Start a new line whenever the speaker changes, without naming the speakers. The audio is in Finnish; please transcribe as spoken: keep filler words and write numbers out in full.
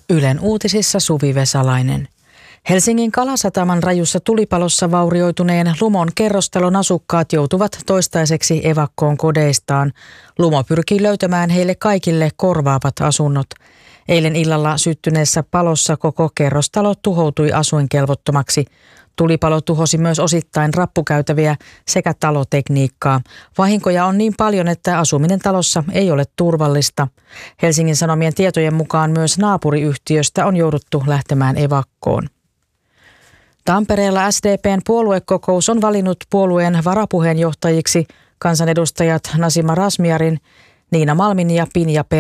Ylen uutisissa Suvi Vesalainen. Helsingin Kalasataman rajussa tulipalossa vaurioituneen Lumon kerrostalon asukkaat joutuvat toistaiseksi evakkoon kodeistaan. Lumo pyrkii löytämään heille kaikille korvaavat asunnot. Eilen illalla syttyneessä palossa koko kerrostalo tuhoutui asuinkelvottomaksi. Tulipalo tuhosi myös osittain rappukäytäviä sekä talotekniikkaa. Vahinkoja on niin paljon, että asuminen talossa ei ole turvallista. Helsingin Sanomien tietojen mukaan myös naapuriyhtiöstä on jouduttu lähtemään evakkoon. Tampereella S D P:n puoluekokous on valinnut puolueen varapuheenjohtajiksi kansanedustajat Nasima Razmyarin, Niina Malmin ja Pinja